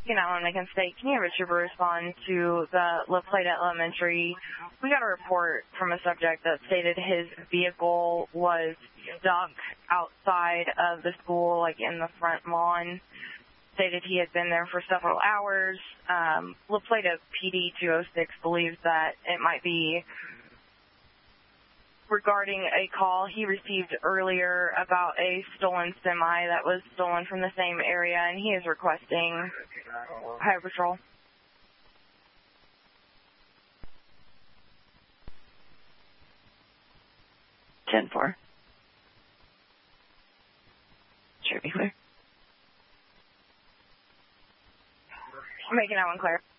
Allen, Macon State. Can you have a trooper respond to the La Plata Elementary? We got a report from a subject that stated his vehicle was stuck outside of the school, like in the front lawn. Stated he had been there for several hours. La Plata PD 206 believes that it might be regarding a call he received earlier about a stolen semi that was stolen from the same area, and he is requesting Highway Patrol. (10-4). Should be clear. Making that one clear.